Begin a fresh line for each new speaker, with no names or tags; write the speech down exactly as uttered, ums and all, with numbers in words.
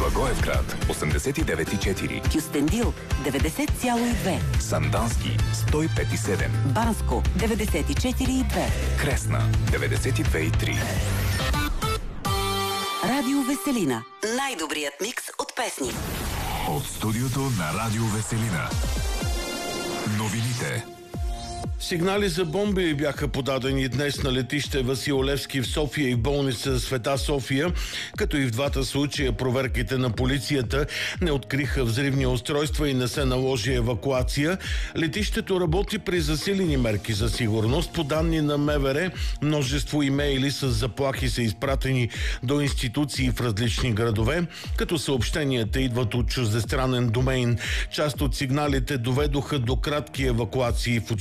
Благоевград осемдесет и девет и четири,
Кюстендил деветдесет цяло и две,
Сандански сто и пет и седем,
Банско деветдесет и четири и две,
Кресна деветдесет и две и три.
Радио Веселина. Най-добрият микс от песни.
От студиото на Радио Веселина. Новините.
Сигнали за бомби бяха подадени днес на летище Васил Левски в София и в болница Света София, като и в двата случая проверките на полицията не откриха взривни устройства и не се наложи евакуация. Летището работи при засилени мерки за сигурност. По данни на МВР, множество имейли с заплахи са изпратени до институции в различни градове, като съобщенията идват от чуждестранен домейн. Част от сигналите доведоха до кратки евакуации в